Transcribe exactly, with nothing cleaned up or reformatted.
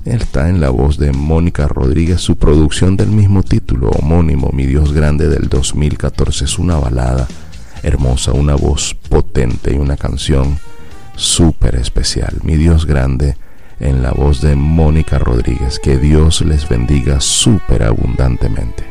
está en la voz de Mónica Rodríguez, su producción del mismo título, homónimo, Mi Dios Grande, del dos mil catorce. Es una balada hermosa, una voz potente y una canción súper especial. Mi Dios Grande, en la voz de Mónica Rodríguez. Que Dios les bendiga súper abundantemente.